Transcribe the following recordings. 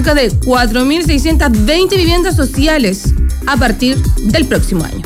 cerca de 4.620 viviendas sociales a partir del próximo año.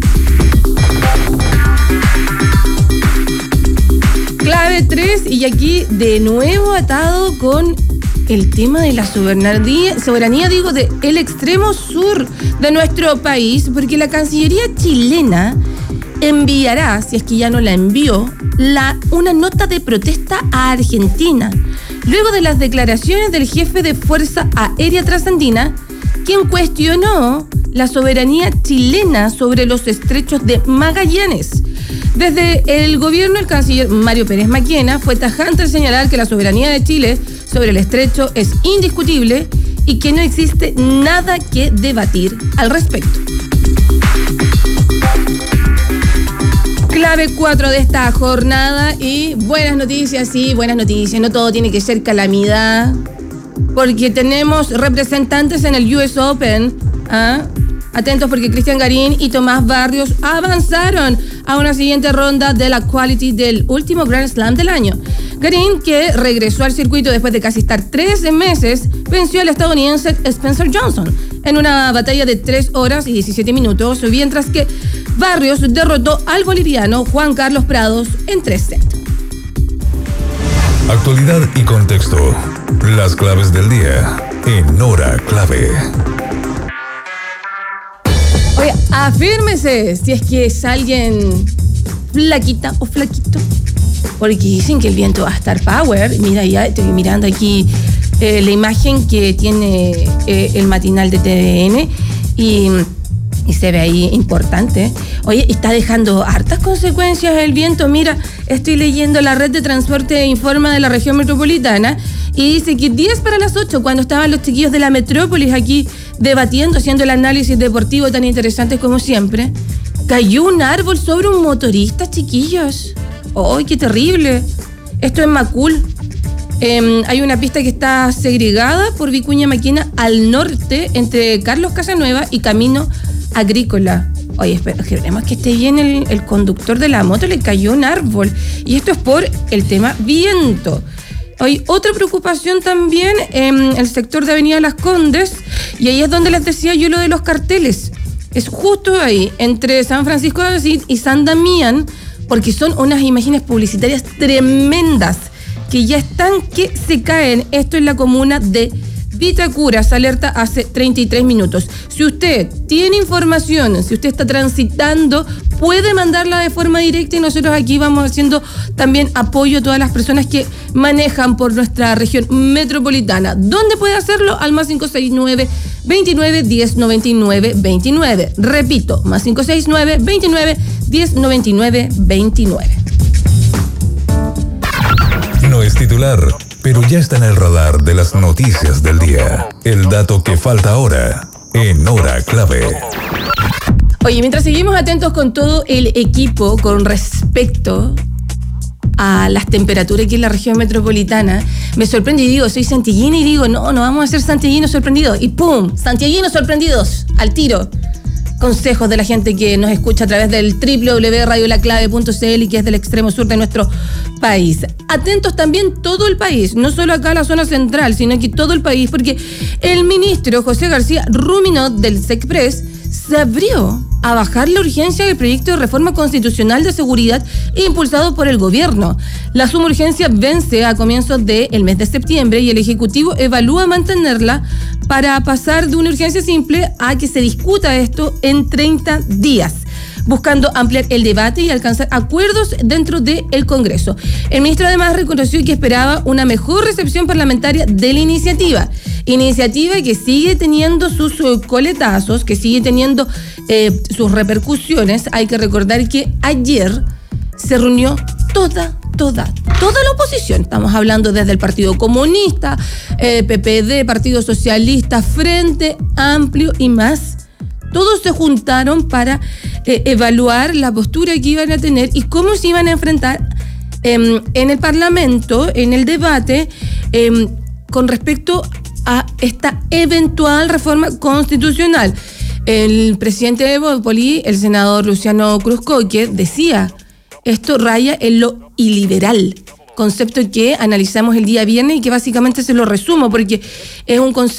Clave 3, y aquí de nuevo atado con el tema de la soberanía del extremo sur de nuestro país, porque la Cancillería chilena enviará, si es que ya no la envió, una nota de protesta a Argentina, luego de las declaraciones del jefe de Fuerza Aérea Trasandina, quien cuestionó la soberanía chilena sobre los estrechos de Magallanes. Desde el gobierno, el canciller Mario Pérez Maquena fue tajante al señalar que la soberanía de Chile sobre el estrecho es indiscutible y que no existe nada que debatir al respecto. Clave 4 de esta jornada, y buenas noticias, sí, buenas noticias. No todo tiene que ser calamidad, porque tenemos representantes en el US Open. Atentos, porque Cristian Garín y Tomás Barrios avanzaron a una siguiente ronda de la Quality del último Grand Slam del año. Garín, que regresó al circuito después de casi estar 13 meses, venció al estadounidense Spencer Johnson en una batalla de 3 horas y 17 minutos, mientras que Barrios derrotó al boliviano Juan Carlos Prados en 3 sets. Actualidad y contexto. Las claves del día en Hora Clave. Oye, afírmese si es que es alguien flaquita o flaquito, porque dicen que el viento va a estar power. Mira, ya estoy mirando aquí la imagen que tiene el matinal de TVN y se ve ahí importante. Oye, está dejando hartas consecuencias el viento. Mira, estoy leyendo, la red de transporte informa de la región metropolitana y dice que 10 para las 8, cuando estaban los chiquillos de la metrópolis aquí debatiendo, haciendo el análisis deportivo tan interesante como siempre, cayó un árbol sobre un motorista, chiquillos. ¡Ay, qué terrible! Esto es Macul. Hay una pista que está segregada por Vicuña Maquena al norte, entre Carlos Casanueva y Camino Agrícola. Oye, esperemos que esté bien el conductor de la moto, le cayó un árbol. Y esto es por el tema viento. Hoy otra preocupación también en el sector de Avenida Las Condes, y ahí es donde les decía yo lo de los carteles. Es justo ahí, entre San Francisco de Asís y San Damián, porque son unas imágenes publicitarias tremendas que ya están que se caen. Esto es la comuna de Vitacura, se alerta hace 33 minutos. Si usted tiene información, si usted está transitando, puede mandarla de forma directa y nosotros aquí vamos haciendo también apoyo a todas las personas que manejan por nuestra región metropolitana. ¿Dónde puede hacerlo? Al más 569 29 10 99 29. Repito, más 569 29 10 99 29. No es titular, pero ya está en el radar de las noticias del día. El dato que falta ahora en Hora Clave. Oye, mientras seguimos atentos con todo el equipo con respecto a las temperaturas aquí en la región metropolitana, me sorprende y digo, soy santillina y digo, no vamos a ser santillinos sorprendidos. Y ¡pum! Santillinos sorprendidos, al tiro. Consejos de la gente que nos escucha a través del www.radiolaclave.cl y que es del extremo sur de nuestro país. Atentos también todo el país, no solo acá la zona central, sino que todo el país, porque el ministro José García Ruminot del SECPRES se abrió a bajar la urgencia del proyecto de reforma constitucional de seguridad impulsado por el gobierno. La suma urgencia vence a comienzos del mes de septiembre y el Ejecutivo evalúa mantenerla para pasar de una urgencia simple a que se discuta esto en 30 días, buscando ampliar el debate y alcanzar acuerdos dentro del Congreso. El ministro además reconoció que esperaba una mejor recepción parlamentaria de la iniciativa que sigue teniendo sus coletazos, que sigue teniendo sus repercusiones. Hay que recordar que ayer se reunió toda la oposición. Estamos hablando desde el Partido Comunista, PPD, Partido Socialista, Frente Amplio y más. Todos se juntaron para evaluar la postura que iban a tener y cómo se iban a enfrentar en el Parlamento, en el debate, con respecto a esta eventual reforma constitucional. El presidente de Bópoli, el senador Luciano Cruzcoque, decía, esto raya en lo iliberal, concepto que analizamos el día viernes y que básicamente se lo resumo porque es un concepto